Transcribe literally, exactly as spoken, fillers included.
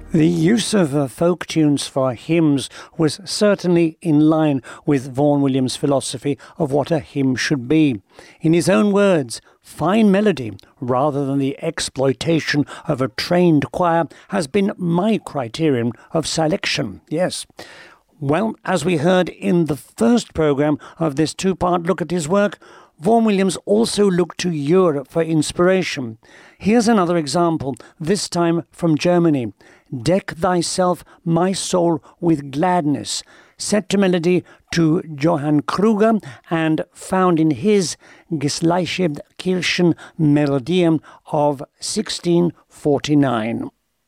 The use of uh, folk tunes for hymns was certainly in line with Vaughan Williams' philosophy of what a hymn should be. In his own words, fine melody, rather than the exploitation of a trained choir, has been my criterion of selection. Yes. Well, as we heard in the first programme of this two-part look at his work, Vaughan Williams also looked to Europe for inspiration. Here's another example, this time from Germany. Deck thyself, my soul, with gladness, set to melody to Johann Kruger and found in his Gesellschaft Kirchen Melodien of sixteen forty-nine.